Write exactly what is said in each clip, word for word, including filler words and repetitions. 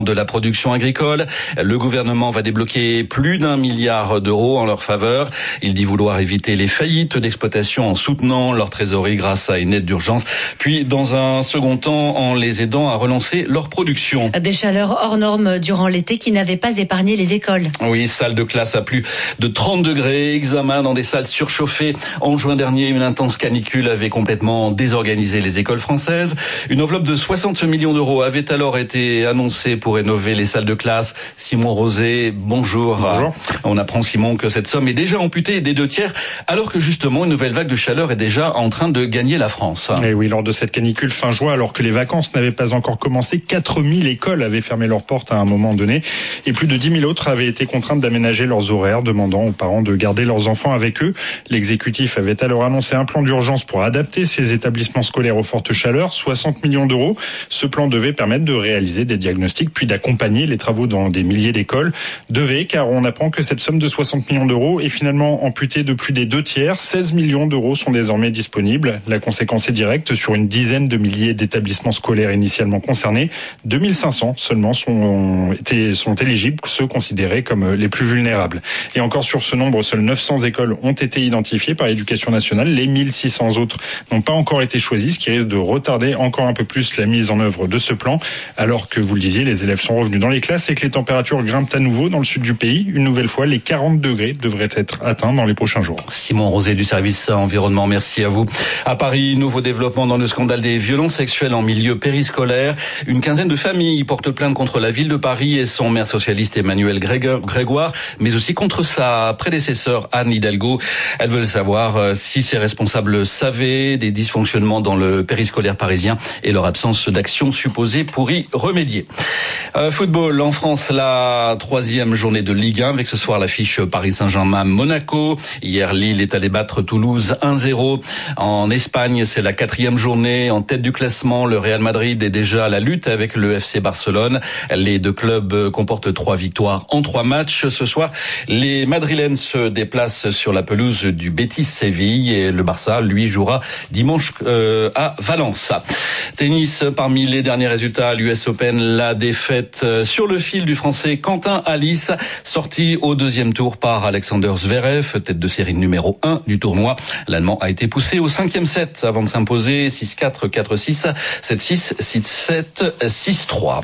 de la production agricole. Le gouvernement va débloquer plus d'un milliard d'euros en leur faveur. Il dit vouloir éviter les faillites d'exploitation en soutenant leur trésorerie grâce à une aide d'urgence, puis dans un second temps en les aidant à relancer leur production. Des chaleurs hors normes durant l'été qui n'avaient pas épargné les écoles. Oui, salle de classe à plus de trente degrés, examen dans des salles surchauffées. En juin dernier, une intense canicule avait complètement désorganisé les écoles françaises. Une enveloppe de soixante millions d'euros avait alors été annoncée pour rénover les salles de classe. Simon Rosé, bonjour. Bonjour. On apprend, Simon, que cette somme est déjà amputée des deux tiers, alors que justement une nouvelle vague de chaleur est déjà en train de gagner la France. Et oui, lors de cette canicule fin juin, alors que les vacances n'avaient pas encore commencé, quatre mille écoles avaient fermé leurs portes à un moment donné, et plus de dix mille autres avaient été contraintes d'aménager leurs horaires, demandant aux parents de garder leurs enfants avec eux. L'exécutif avait alors annoncé un plan d'urgence pour adapter ces établissements scolaires aux fortes chaleurs, soixante millions d'euros. Ce plan devait permettre de réaliser des diagnostics, puis d'accompagner les travaux dans des milliers d'écoles. Devait, car on apprend que cette somme de soixante millions d'euros est finalement amputée de plus des deux tiers. seize millions d'euros sont désormais disponibles. La conséquence est directe sur une dizaine de milliers d'établissements scolaires initialement concernés. deux mille cinq cents seulement sont, sont éligibles, ceux considérés comme les plus vulnérables. Et encore sur ce nombre, seules neuf cents écoles ont été identifiées par l'Éducation nationale. Les mille six cents autres n'ont pas encore été choisis, ce qui risque de retarder encore un peu plus la mise en œuvre de ce plan. Alors que, vous le disiez, les élèves sont revenus dans les classes et que les températures grimpent à nouveau dans le sud du pays. Une nouvelle fois, les quarante degrés devraient être atteints dans les prochains jours. Simon Rosé du service environnement, merci à vous. À Paris, nouveau développement dans le scandale des violences sexuelles en milieu périscolaire. Une quinzaine de familles portent plainte contre la ville de Paris et son maire socialiste Emmanuel Grégoire, mais aussi contre sa prédécesseur Anne Hidalgo. Elles veulent savoir si ces responsables savaient des dysfonctionnements dans le périscolaire parisien et leur absence d'action supposée pour y remédier. Euh, football en France, la troisième journée de Ligue un avec ce soir l'affiche Paris Saint-Germain-Monaco. Hier, Lille est allé battre Toulouse un zéro. En Espagne, c'est la quatrième journée. En tête du classement, le Real Madrid est déjà à la lutte avec le F C Barcelone. Les deux clubs comportent trois victoires en trois matchs. Ce soir, les Madrilènes se déplacent sur la pelouse du Betis Séville et le Barça, lui, jouera dimanche euh, à Valence. Tennis, parmi les derniers résultats à l'U S Open, la défaite sur le fil du Français Quentin Halys, sorti au deuxième tour par Alexander Zverev, tête de série numéro un du tournoi. L'Allemand a été poussé au cinquième set avant de s'imposer six quatre, quatre six, sept six, six sept, six trois.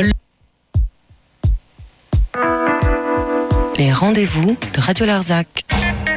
Les rendez-vous de Radio Larzac.